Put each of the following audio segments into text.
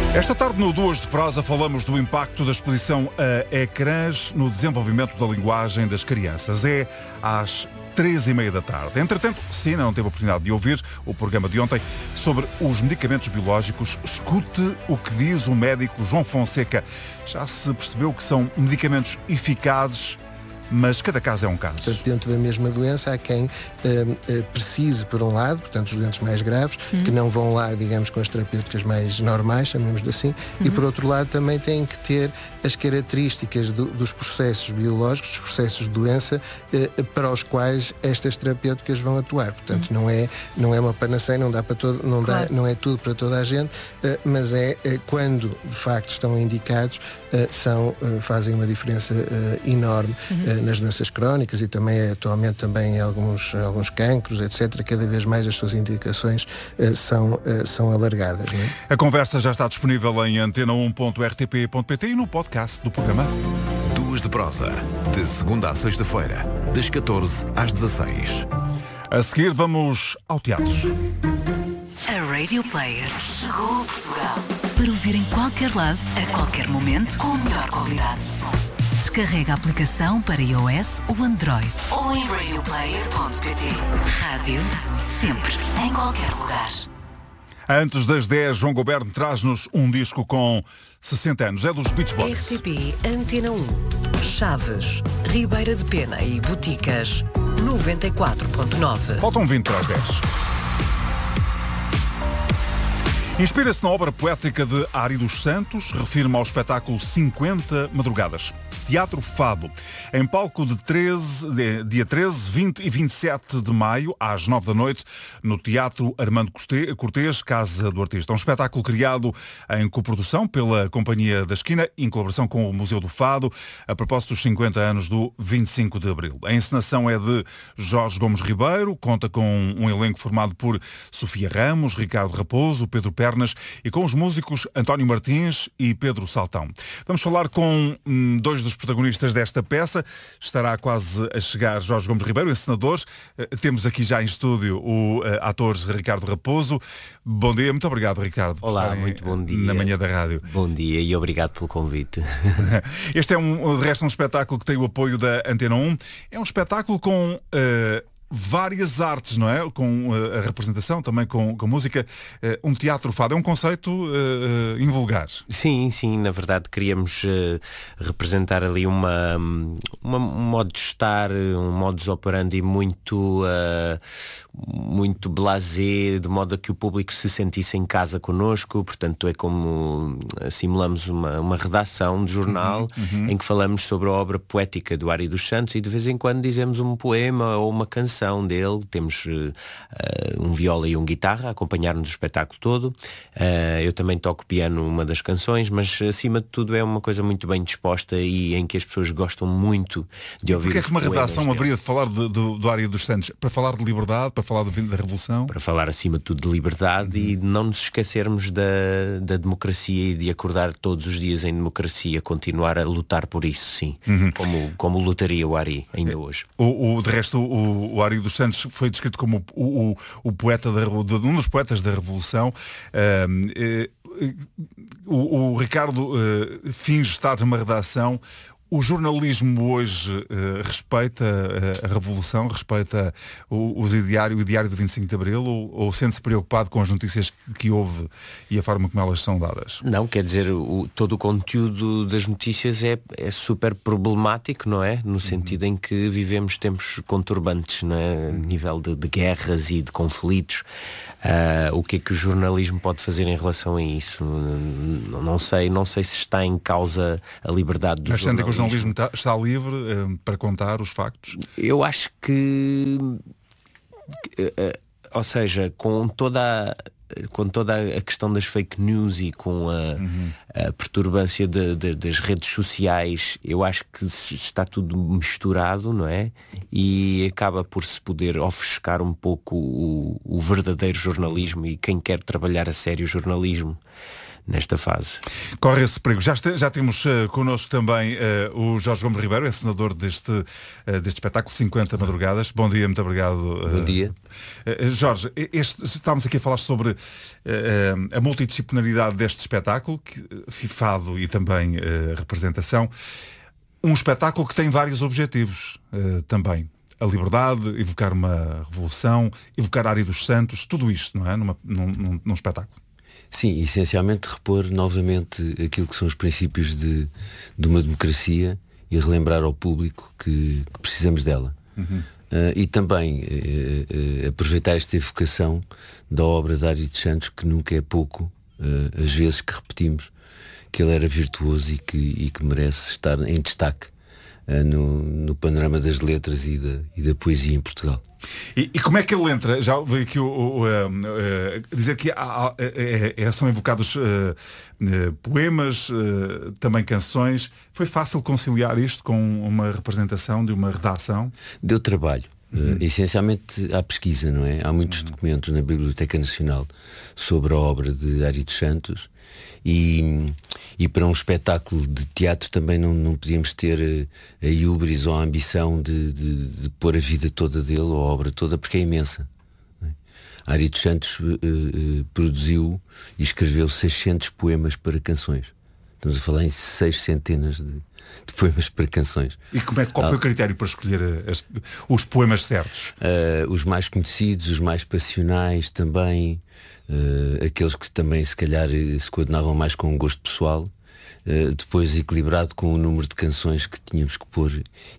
Esta tarde no Duas de Prosa falamos do impacto da exposição a ecrãs no desenvolvimento da linguagem das crianças. É às 3h30 da tarde. Entretanto, se ainda não teve a oportunidade de ouvir o programa de ontem sobre os medicamentos biológicos, escute o que diz o médico João Fonseca. Já se percebeu que são medicamentos eficazes, mas cada caso é um caso. Portanto, dentro da mesma doença há quem precise, por um lado, portanto, os doentes mais graves, que não vão lá, digamos, com as terapêuticas mais normais, chamemos assim, e por outro lado também têm que ter as características dos processos biológicos, dos processos de doença, para os quais estas terapêuticas vão atuar. Portanto, não é uma panaceia, não dá para todo, não é tudo para toda a gente, mas quando de facto estão indicados, fazem uma diferença enorme nas doenças crónicas e também atualmente também em alguns cancros, etc. Cada vez mais as suas indicações são alargadas. Não é? A conversa já está disponível em antena1.rtp.pt e no podcast do programa. Duas de Prosa, de segunda à sexta-feira, das 14 às 16. A seguir vamos ao teatro. A Radio Player chegou a Portugal para ouvir em qualquer lado, a qualquer momento, com a melhor qualidade. Descarrega a aplicação para iOS ou Android ou em radioplayer.pt. Rádio sempre, em qualquer lugar. Antes das 10, João Goberno traz-nos um disco com 60 anos. É dos Beach Boys. RTP Antena 1, Chaves, Ribeira de Pena e Boticas, 94.9. Faltam 20 para as 10. Inspira-se na obra poética de Ari dos Santos, refirma ao espetáculo 50 Madrugadas. Teatro Fado, em palco de dia 13, 20 e 27 de maio, às 9 da noite, no Teatro Armando Cortês, Casa do Artista. Um espetáculo criado em coprodução pela Companhia da Esquina, em colaboração com o Museu do Fado, a propósito dos 50 anos do 25 de Abril. A encenação é de Jorge Gomes Ribeiro, conta com um elenco formado por Sofia Ramos, Ricardo Raposo, Pedro Pernas e com os músicos António Martins e Pedro Saltão. Vamos falar com dois dos protagonistas desta peça. Estará quase a chegar Jorge Gomes Ribeiro, encenador. Temos aqui já em estúdio o ator Ricardo Raposo. Bom dia, muito obrigado, Ricardo. Olá, muito bom dia. Na manhã da rádio. Bom dia e obrigado pelo convite. Este é de resto um espetáculo que tem o apoio da Antena 1. É um espetáculo com várias artes, não é? Com a representação, também com música. Um teatro fado. É um conceito invulgar. Sim, na verdade queríamos representar ali um modo de estar, um modus operandi muito blasé, de modo a que o público se sentisse em casa connosco. Portanto, é como simulamos uma redação de jornal em que falamos sobre a obra poética do Ari dos Santos e de vez em quando dizemos um poema ou uma canção dele. Temos um viola e um guitarra a acompanhar-nos o espetáculo todo. Eu também toco piano uma das canções, mas acima de tudo é uma coisa muito bem disposta e em que as pessoas gostam muito de ouvir. Porque é que uma redação haveria de falar do Ari dos Santos? Para falar de liberdade, para falar da Revolução? Para falar acima de tudo de liberdade e de não nos esquecermos da democracia e de acordar todos os dias em democracia, continuar a lutar por isso, sim. Como lutaria o Ari ainda hoje. De resto, o Ari dos Santos foi descrito como o poeta um dos poetas da Revolução. O Ricardo finge estar numa redação. O jornalismo hoje respeita a Revolução, respeita o diário do 25 de Abril ou sente-se preocupado com as notícias que houve e a forma como elas são dadas? Não, quer dizer, todo o conteúdo das notícias é super problemático, não é? No sentido em que vivemos tempos conturbantes, não é? A nível de guerras e de conflitos. O que é que o jornalismo pode fazer em relação a isso? Não sei se está em causa a liberdade do jornalismo. O jornalismo está livre para contar os factos? Eu acho que ou seja, com toda a questão das fake news e com a perturbância das redes sociais, eu acho que está tudo misturado, não é? E acaba por se poder ofuscar um pouco o verdadeiro jornalismo e quem quer trabalhar a sério o jornalismo nesta fase. Corre esse perigo. Já temos connosco também o Jorge Gomes Ribeiro, é senador deste espetáculo 50 Madrugadas. Bom dia, muito obrigado. Bom dia. Jorge, estávamos aqui a falar sobre a multidisciplinaridade deste espetáculo, fado e também representação. Um espetáculo que tem vários objetivos também. A liberdade, evocar uma revolução, evocar a Área dos Santos, tudo isto, não é? Num espetáculo. Sim, essencialmente repor novamente aquilo que são os princípios de uma democracia e relembrar ao público que precisamos dela. E também aproveitar esta evocação da obra de Ari dos Santos, que nunca é pouco, as vezes que repetimos que ele era virtuoso e que merece estar em destaque no panorama das letras e da poesia em Portugal. E como é que ele entra? Já ouvi aqui dizer que são evocados poemas, também canções. Foi fácil conciliar isto com uma representação de uma redação? Deu trabalho. Essencialmente há pesquisa, não é? Há muitos documentos na Biblioteca Nacional sobre a obra de Ari dos Santos e para um espetáculo de teatro também não podíamos ter a híbris ou a ambição de pôr a vida toda dele ou a obra toda, porque é imensa. Ari dos Santos produziu e escreveu 600 poemas para canções. Estamos a falar em 6 centenas de poemas para canções. E qual foi o critério para escolher os poemas certos? Os mais conhecidos, os mais passionais também, aqueles que também se calhar se coordenavam mais com um gosto pessoal, depois equilibrado com o número de canções que tínhamos que pôr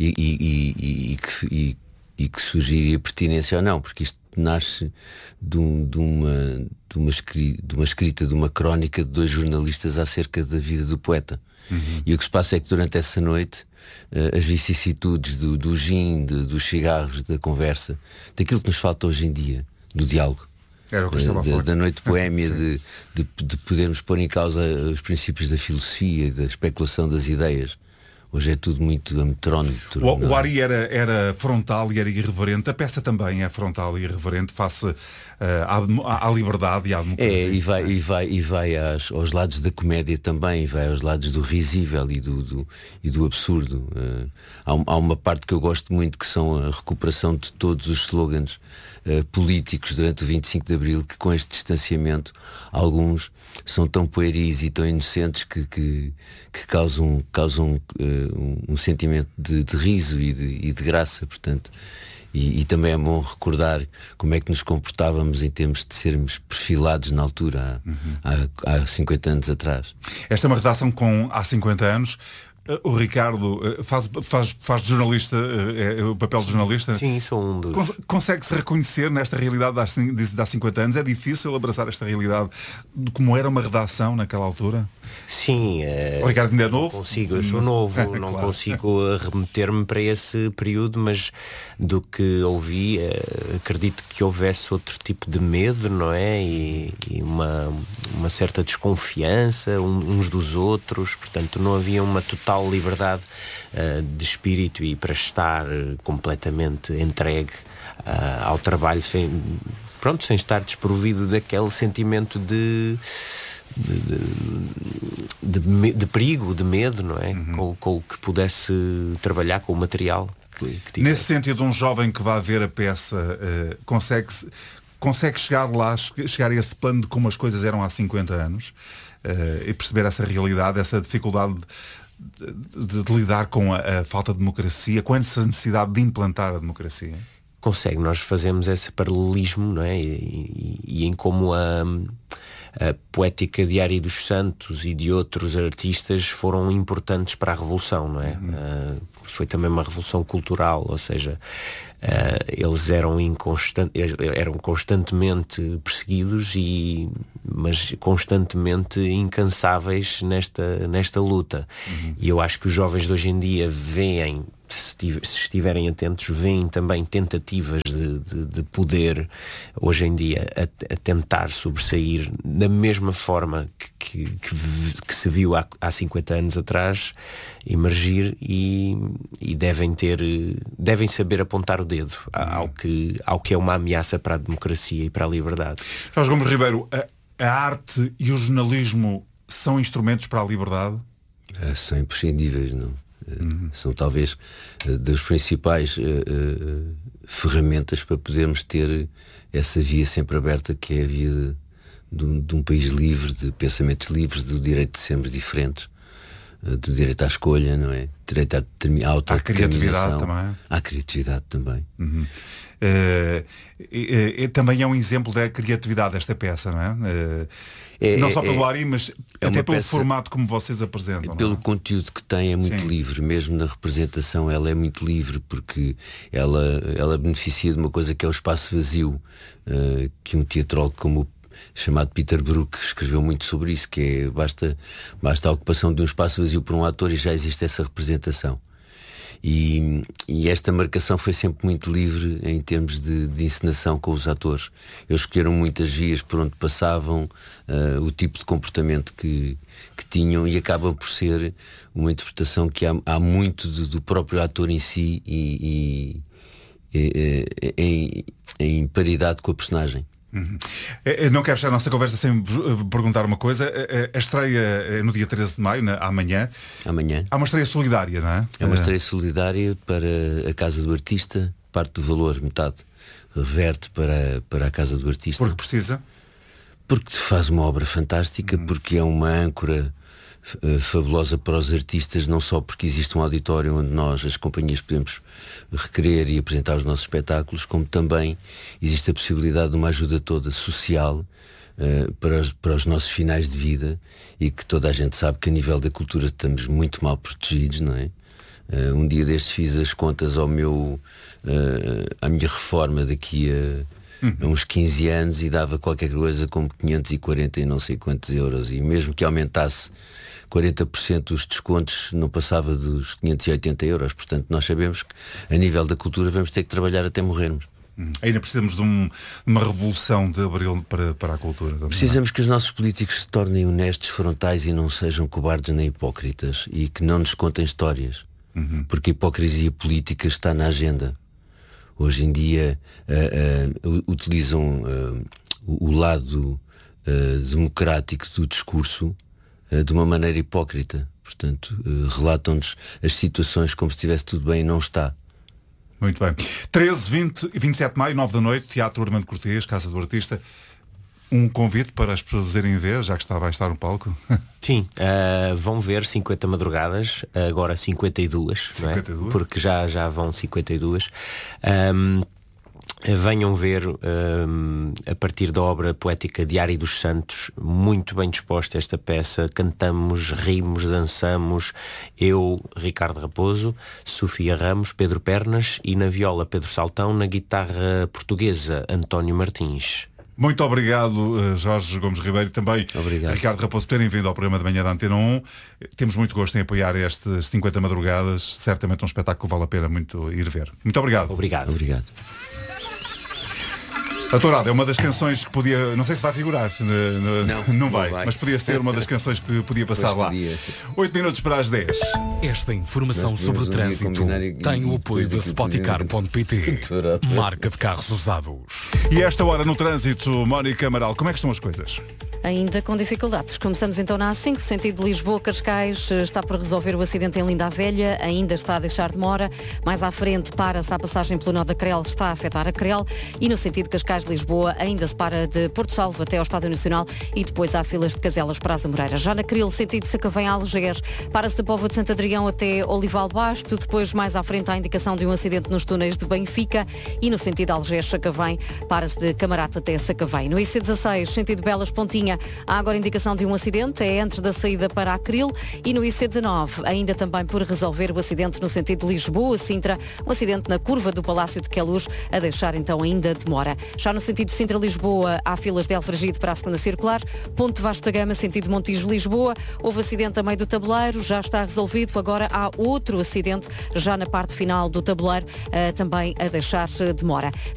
e que surgiria pertinência ou não, porque isto nasce de uma escrita de uma crónica de 2 jornalistas acerca da vida do poeta. E o que se passa é que durante essa noite as vicissitudes do gin, dos cigarros, da conversa, daquilo que nos falta hoje em dia, do diálogo, da noite boémia, de podermos pôr em causa os princípios da filosofia, da especulação das ideias. Hoje é tudo muito ametrónico. O Ari era frontal e era irreverente. A peça também é frontal e irreverente face à liberdade e à democracia. E vai aos lados da comédia também, vai aos lados do risível e do absurdo. Há uma parte que eu gosto muito, que são a recuperação de todos os slogans políticos durante o 25 de Abril, que com este distanciamento, alguns são tão pueris e tão inocentes que causam um sentimento de riso e de graça, portanto. E também é bom recordar como é que nos comportávamos em termos de sermos perfilados na altura, há 50 anos atrás. Esta é uma redação há 50 anos. O Ricardo faz de jornalista, o papel de jornalista. Sim, sou um dos. Consegue-se reconhecer nesta realidade de há 50 anos? É difícil abraçar esta realidade de como era uma redação naquela altura? Sim. O Ricardo ainda é novo? Eu sou novo, não claro. consigo remeter-me para esse período, mas do que ouvi, acredito que houvesse outro tipo de medo, não é? E uma certa desconfiança uns dos outros, portanto não havia uma total liberdade de espírito e para estar completamente entregue ao trabalho sem estar desprovido daquele sentimento de perigo, de medo, não é? Com o que pudesse trabalhar, com o material que nesse sentido, um jovem que vai ver a peça consegue chegar a esse plano de como as coisas eram há 50 anos e perceber essa realidade, essa dificuldade de lidar com a falta de democracia, com essa necessidade de implantar a democracia? Consegue, nós fazemos esse paralelismo, não é? E em como a poética de Ari dos Santos e de outros artistas foram importantes para a Revolução, não é? Foi também uma revolução cultural, ou seja, eles eram constantemente perseguidos, mas constantemente incansáveis nesta luta. E eu acho que os jovens de hoje em dia veem, se estiverem atentos, veem também tentativas de poder hoje em dia a tentar sobressair da mesma forma que se viu há 50 anos atrás, emergir e devem saber apontar o dedo ao que é uma ameaça para a democracia e para a liberdade. Jorge Gomes Ribeiro, a arte e o jornalismo são instrumentos para a liberdade? São imprescindíveis, não? São talvez das principais ferramentas para podermos ter essa via sempre aberta, que é a via de um país livre, de pensamentos livres, do direito de sermos diferentes, do direito à escolha, não é? Direito à autodeterminação. À criatividade também. À criatividade também. Também é um exemplo da criatividade desta peça, não é? Não só pelo Ari, mas até pelo formato como vocês apresentam. Pelo conteúdo que tem, é muito livre. Mesmo na representação ela é muito livre, porque ela beneficia de uma coisa que é o espaço vazio, que um teatrólogo como o chamado Peter Brook escreveu muito sobre isso, que é basta a ocupação de um espaço vazio por um ator e já existe essa representação. E esta marcação foi sempre muito livre em termos de encenação com os atores. Eles escolheram muitas vias por onde passavam, o tipo de comportamento que tinham, e acaba por ser uma interpretação que há muito do próprio ator em si em paridade com a personagem. Não quero fechar a nossa conversa sem perguntar uma coisa. A estreia é no dia 13 de maio, amanhã. Há uma estreia solidária, não é? É uma estreia solidária para a Casa do Artista. Parte do valor, metade, reverte para a Casa do Artista. Porque precisa? Porque faz uma obra fantástica, porque é uma âncora fabulosa para os artistas, não só porque existe um auditório onde nós, as companhias, podemos requerer e apresentar os nossos espetáculos, como também existe a possibilidade de uma ajuda toda social para os nossos finais de vida, e que toda a gente sabe que a nível da cultura estamos muito mal protegidos, não é? Um dia destes fiz as contas à minha reforma daqui a uns 15 anos e dava qualquer coisa como 540 e não sei quantos euros, e mesmo que aumentasse 40% dos descontos não passava dos 580 euros. Portanto, nós sabemos que a nível da cultura vamos ter que trabalhar até morrermos. Ainda precisamos de uma revolução de abril para a cultura. Precisamos que os nossos políticos se tornem honestos, frontais e não sejam cobardes nem hipócritas, e que não nos contem histórias, porque a hipocrisia política está na agenda. Hoje em dia utilizam o lado democrático do discurso de uma maneira hipócrita. Portanto, relatam-nos as situações como se estivesse tudo bem, e não está. Muito bem. 13, 20 e 27 de maio, 9 da noite, Teatro Armando Cortês, Casa do Artista. Um convite para as pessoas irem ver, já que vai estar no palco. Sim, vão ver 50 madrugadas, agora 52, 52? Não é? Porque já vão 52. Venham ver a partir da obra poética de Ari dos Santos, muito bem disposta esta peça. Cantamos, rimos, dançamos. Eu, Ricardo Raposo, Sofia Ramos, Pedro Pernas, e na viola Pedro Saltão, na guitarra portuguesa António Martins. Muito obrigado, Jorge Gomes Ribeiro, e também obrigado, Ricardo Raposo, por terem vindo ao programa de manhã da Antena 1. Temos muito gosto em apoiar estas 50 madrugadas. Certamente um espetáculo que vale a pena muito ir ver. Muito obrigado. Obrigado. A Tourada é uma das canções que podia... Não sei se vai figurar. Não vai. Mas podia ser uma das canções que podia passar lá. 8 minutos para as 10. Esta informação sobre o trânsito tem o apoio da Spoticar.pt, marca de carros usados. E esta hora no trânsito, Mónica Amaral, como é que estão as coisas? Ainda com dificuldades. Começamos então na A5, sentido de Lisboa-Cascais. Está por resolver o acidente em Linda a Velha. Ainda está a deixar demora. Mais à frente, para-se a passagem pelo nó da Crel. Está a afetar a Crel. E no sentido Cascais-Lisboa, ainda se para de Porto Salvo até ao Estádio Nacional. E depois há filas de Caselas para as Amoreiras. Já na Cril, sentido Sacavém-Algés, para-se da Póvoa de Santo Adrião até Olival Basto. Depois, mais à frente, há a indicação de um acidente nos túneis de Benfica. E no sentido Algés-Sacavém, para-se de Camarate até Sacavém. No IC16, sentido Belas-Pontinha, há agora indicação de um acidente, é antes da saída para Acril. E no IC19, ainda também por resolver o acidente no sentido Lisboa-Sintra, um acidente na curva do Palácio de Queluz, a deixar então ainda demora. Já no sentido Sintra-Lisboa, há filas de Alfragide para a segunda circular. Ponte Vasco da Gama, sentido Montijo-Lisboa, houve acidente a meio do tabuleiro, já está resolvido. Agora há outro acidente já na parte final do tabuleiro, também a deixar demora.